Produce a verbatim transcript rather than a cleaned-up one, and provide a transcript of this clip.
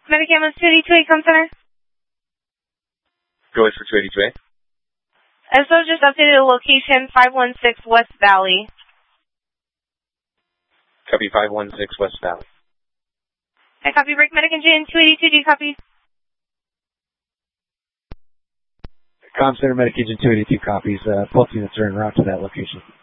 Medicam two eighty-two A Com Center. Go ahead for two eighty-two A. And so just updated the location, five one six West Valley. Copy five one six West Valley. I copy break medic engine two eighty-two, do you copy? Com Center Medic Engine two eighty-two copies. Uh, both units are en route to that location.